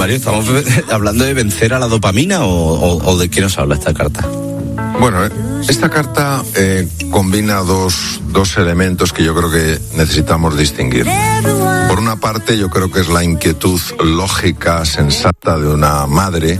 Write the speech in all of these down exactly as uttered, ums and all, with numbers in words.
Mario, ¿estamos hablando de vencer a la dopamina o, o, o de qué nos habla esta carta? Bueno, esta carta eh, combina dos, dos elementos que yo creo que necesitamos distinguir. Por una parte, yo creo que es la inquietud lógica, sensata de una madre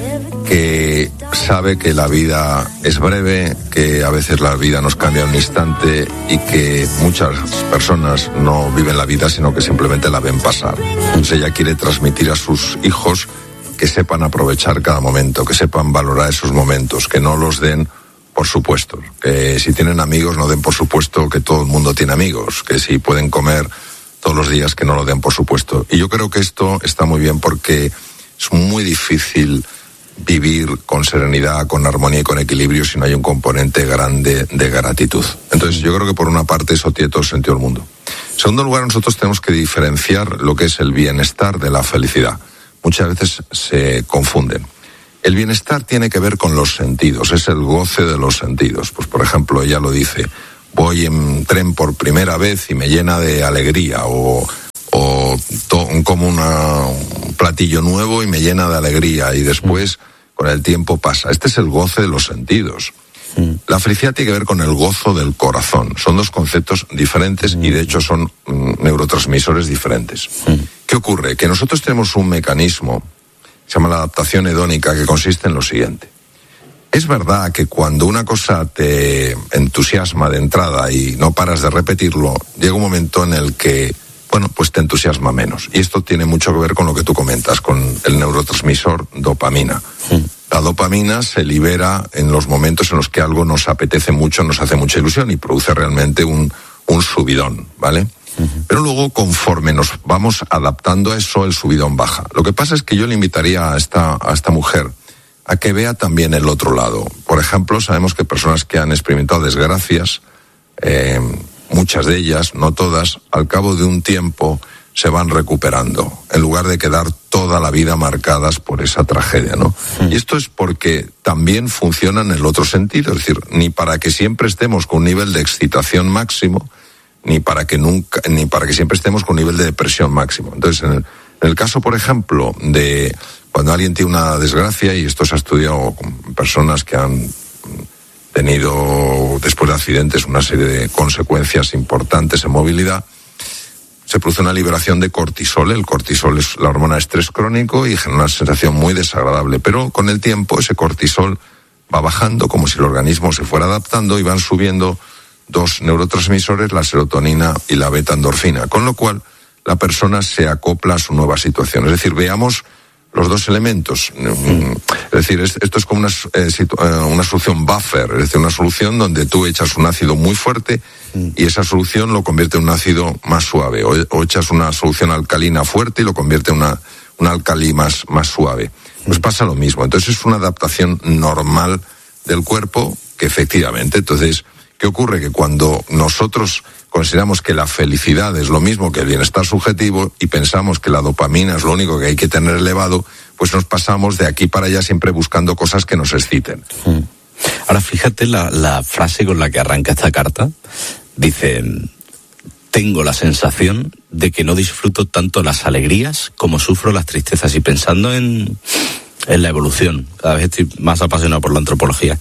que sabe que la vida es breve, que a veces la vida nos cambia en un instante y que muchas personas no viven la vida, sino que simplemente la ven pasar. Entonces ella quiere transmitir a sus hijos que sepan aprovechar cada momento, que sepan valorar esos momentos, que no los den por supuesto, que si tienen amigos no den por supuesto que todo el mundo tiene amigos, que si pueden comer todos los días que no lo den por supuesto. Y yo creo que esto está muy bien porque es muy difícil vivir con serenidad, con armonía y con equilibrio si no hay un componente grande de gratitud. Entonces yo creo que por una parte eso tiene todo el sentido del mundo. En segundo lugar, nosotros tenemos que diferenciar lo que es el bienestar de la felicidad. Muchas veces se confunden. El bienestar tiene que ver con los sentidos, es el goce de los sentidos. Pues por ejemplo, ella lo dice, voy en tren por primera vez y me llena de alegría, o, o to, como una, un platillo nuevo y me llena de alegría, y después con el tiempo pasa. Este es el goce de los sentidos. La felicidad tiene que ver con el gozo del corazón. Son dos conceptos diferentes y de hecho son mm, neurotransmisores diferentes. ¿Qué ocurre? Que nosotros tenemos un mecanismo, se llama la adaptación hedónica, que consiste en lo siguiente. Es verdad que cuando una cosa te entusiasma de entrada y no paras de repetirlo, llega un momento en el que, bueno, pues te entusiasma menos. Y esto tiene mucho que ver con lo que tú comentas, con el neurotransmisor dopamina. Sí. La dopamina se libera en los momentos en los que algo nos apetece mucho, nos hace mucha ilusión y produce realmente un, un subidón, ¿vale? Uh-huh. Pero luego, conforme nos vamos adaptando a eso, el subidón baja. Lo que pasa es que yo le invitaría a esta, a esta mujer a que vea también el otro lado. Por ejemplo, sabemos que personas que han experimentado desgracias, eh, muchas de ellas, no todas, al cabo de un tiempo se van recuperando, en lugar de quedar toda la vida marcadas por esa tragedia, ¿no? Sí. Y esto es porque también funciona en el otro sentido, es decir, ni para que siempre estemos con un nivel de excitación máximo, ni para que nunca, ni para que siempre estemos con un nivel de depresión máximo. Entonces, en el, en el caso, por ejemplo, de cuando alguien tiene una desgracia, y esto se ha estudiado con personas que han tenido, después de accidentes, una serie de consecuencias importantes en movilidad, se produce una liberación de cortisol. El cortisol es la hormona de estrés crónico y genera una sensación muy desagradable, pero con el tiempo ese cortisol va bajando como si el organismo se fuera adaptando y van subiendo dos neurotransmisores, la serotonina y la beta-endorfina, con lo cual la persona se acopla a su nueva situación. Es decir, veamos los dos elementos. Es decir, esto es como una, eh, situ- una solución buffer, es decir, una solución donde tú echas un ácido muy fuerte y esa solución lo convierte en un ácido más suave, o, o echas una solución alcalina fuerte y lo convierte en una, un alcalí más, más suave. Pues pasa lo mismo. Entonces es una adaptación normal del cuerpo que efectivamente, entonces, ¿qué ocurre? Que cuando nosotros consideramos que la felicidad es lo mismo que el bienestar subjetivo y pensamos que la dopamina es lo único que hay que tener elevado, pues nos pasamos de aquí para allá siempre buscando cosas que nos exciten. Ahora fíjate la, la frase con la que arranca esta carta. Dice, tengo la sensación de que no disfruto tanto las alegrías como sufro las tristezas. Y pensando en, en la evolución, cada vez estoy más apasionado por la antropología.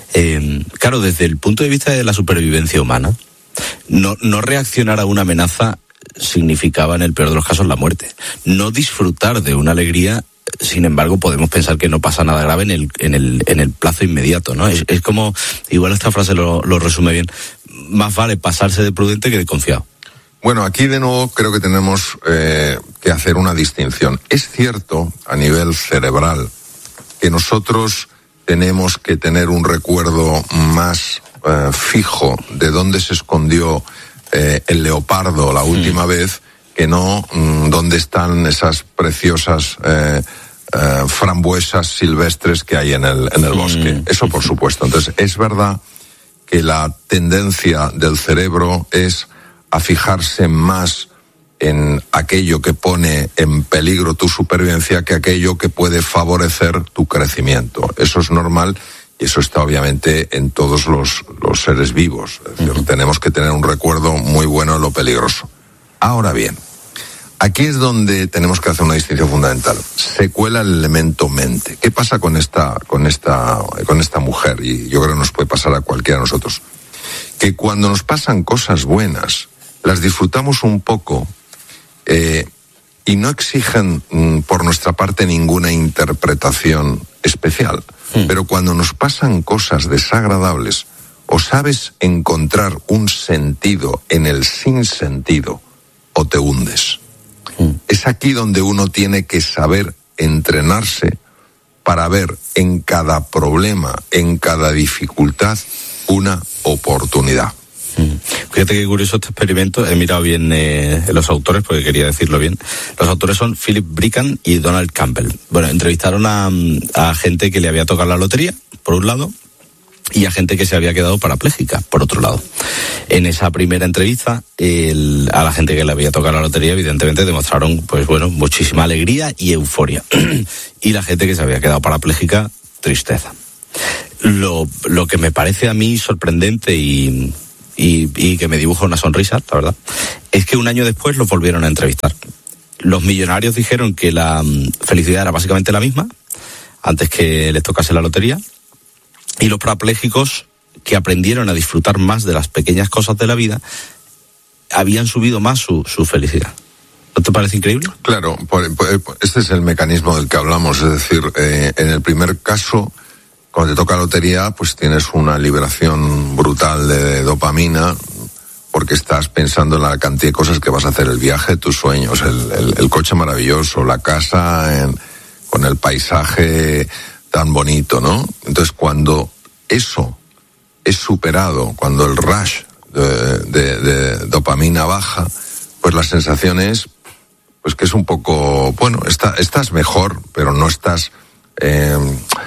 Eh, claro, desde el punto de vista de la supervivencia humana, no, no reaccionar a una amenaza significaba en el peor de los casos la muerte. No disfrutar de una alegría, sin embargo, podemos pensar que no pasa nada grave en el, en el, en el plazo inmediato, ¿no? Es, es como, igual esta frase lo, lo resume bien, más vale pasarse de prudente que de confiado. Bueno, aquí de nuevo creo que tenemos eh, que hacer una distinción. Es cierto, a nivel cerebral, que nosotros tenemos que tener un recuerdo más eh, fijo de dónde se escondió eh, el leopardo la última sí. vez, que no mmm, dónde están esas preciosas eh, eh, frambuesas silvestres que hay en el, en el bosque. Mm. Eso por supuesto. Entonces, es verdad que la tendencia del cerebro es a fijarse más en aquello que pone en peligro tu supervivencia que aquello que puede favorecer tu crecimiento. Eso es normal y eso está obviamente en todos los, los seres vivos. Es decir, uh-huh. tenemos que tener un recuerdo muy bueno de lo peligroso. Ahora bien, Aquí es donde tenemos que hacer una distinción fundamental. Se cuela el elemento mente. ¿Qué pasa con esta, con esta, con esta mujer? Y yo creo que nos puede pasar a cualquiera de nosotros. Que cuando nos pasan cosas buenas, las disfrutamos un poco, eh, y no exigen mm, por nuestra parte ninguna interpretación especial. Mm. Pero cuando nos pasan cosas desagradables, o sabes encontrar un sentido en el sinsentido, o te hundes. Mm. Es aquí donde uno tiene que saber entrenarse para ver en cada problema, en cada dificultad, una oportunidad. Fíjate qué curioso este experimento. He mirado bien eh, los autores porque quería decirlo bien. Los autores son Philip Brican y Donald Campbell. Bueno, entrevistaron a, a gente que le había tocado la lotería, por un lado, y a gente que se había quedado parapléjica, por otro lado. En esa primera entrevista, el, a la gente que le había tocado la lotería, evidentemente demostraron, pues bueno, muchísima alegría y euforia. Y la gente que se había quedado parapléjica, tristeza. Lo, lo que me parece a mí sorprendente y... Y, y que me dibuja una sonrisa, la verdad, es que un año después los volvieron a entrevistar. Los millonarios dijeron que la um, felicidad era básicamente la misma, antes que les tocase la lotería, y los parapléjicos, que aprendieron a disfrutar más de las pequeñas cosas de la vida, habían subido más su, su felicidad. ¿No te parece increíble? Claro, por, por, este es el mecanismo del que hablamos, es decir, eh, en el primer caso, cuando te toca la lotería, pues tienes una liberación brutal de dopamina, porque estás pensando en la cantidad de cosas que vas a hacer, el viaje, tus sueños, el, el, el coche maravilloso, la casa en, con el paisaje tan bonito, ¿no? Entonces, cuando eso es superado, cuando el rush de, de, de dopamina baja, pues la sensación es, pues que es un poco, bueno, está, estás mejor, pero no estás... Eh,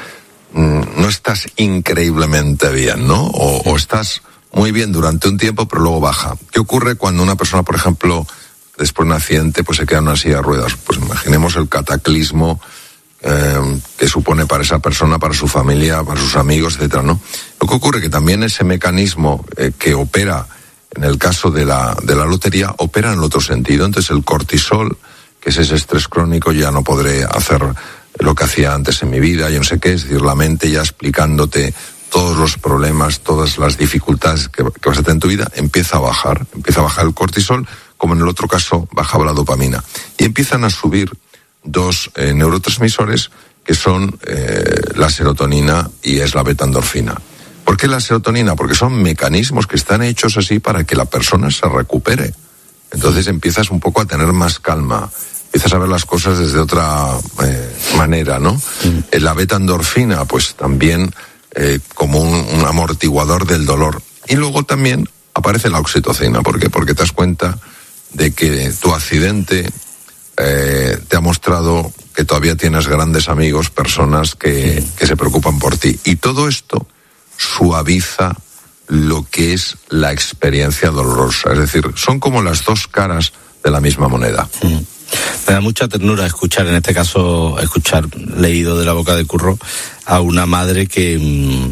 no estás increíblemente bien, ¿no? O, o estás muy bien durante un tiempo, pero luego baja. ¿Qué ocurre cuando una persona, por ejemplo, después de un accidente, pues se queda en una silla de ruedas? Pues imaginemos el cataclismo eh, que supone para esa persona, para su familia, para sus amigos, etcétera, ¿no? Lo que ocurre que también ese mecanismo eh, que opera en el caso de la, de la lotería, opera en el otro sentido. Entonces el cortisol, que es ese estrés crónico, ya no podré hacer lo que hacía antes en mi vida, yo no sé qué, es decir, la mente ya explicándote todos los problemas, todas las dificultades que, que vas a tener en tu vida, empieza a bajar, empieza a bajar el cortisol, como en el otro caso bajaba la dopamina. Y empiezan a subir dos eh, neurotransmisores que son eh, la serotonina y es la beta-endorfina. ¿Por qué la serotonina? Porque son mecanismos que están hechos así para que la persona se recupere. Entonces empiezas un poco a tener más calma, empiezas a ver las cosas desde otra eh, manera, ¿no? Mm. La beta-endorfina, pues también eh, como un, un amortiguador del dolor. Y luego también aparece la oxitocina. ¿Por qué? Porque te das cuenta de que tu accidente eh, te ha mostrado que todavía tienes grandes amigos, personas que, mm. que se preocupan por ti. Y todo esto suaviza lo que es la experiencia dolorosa. Es decir, son como las dos caras de la misma moneda. Mm. Me da mucha ternura escuchar, en este caso, escuchar leído de la boca de Curro a una madre que,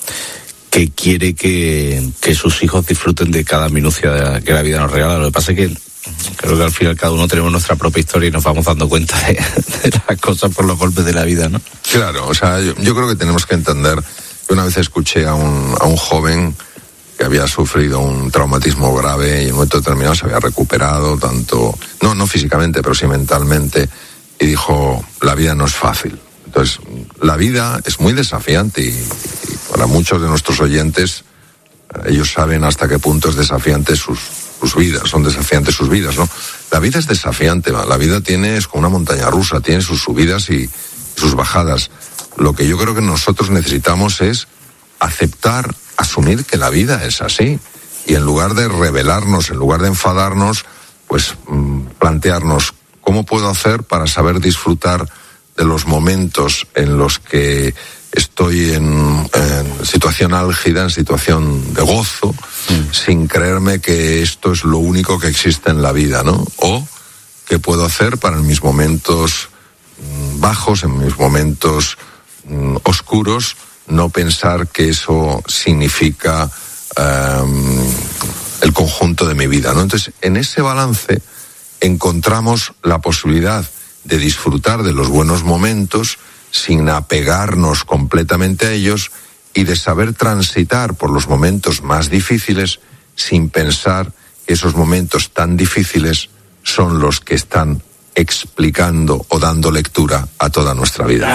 que quiere que, que sus hijos disfruten de cada minucia de la, que la vida nos regala. Lo que pasa es que creo que al final cada uno tenemos nuestra propia historia y nos vamos dando cuenta de, de las cosas por los golpes de la vida, ¿no? Claro, o sea, yo, yo creo que tenemos que entender. Yo una vez escuché a un, a un joven que había sufrido un traumatismo grave y en un momento determinado se había recuperado, tanto, no, no físicamente, pero sí mentalmente, y dijo, la vida no es fácil. Entonces, la vida es muy desafiante y, y para muchos de nuestros oyentes, ellos saben hasta qué punto es desafiante sus, sus vidas, son desafiantes sus vidas, ¿no? La vida es desafiante, la vida tiene, es como una montaña rusa, tiene sus subidas y sus bajadas. Lo que yo creo que nosotros necesitamos es aceptar, asumir que la vida es así y en lugar de rebelarnos, en lugar de enfadarnos, pues mmm, plantearnos cómo puedo hacer para saber disfrutar de los momentos en los que estoy en, en situación álgida, en situación de gozo, mm. sin creerme que esto es lo único que existe en la vida, ¿no? O qué puedo hacer para en mis momentos mmm, bajos, en mis momentos mmm, oscuros, no pensar que eso significa um, el conjunto de mi vida, ¿no? Entonces, en ese balance encontramos la posibilidad de disfrutar de los buenos momentos sin apegarnos completamente a ellos y de saber transitar por los momentos más difíciles sin pensar que esos momentos tan difíciles son los que están explicando o dando lectura a toda nuestra vida.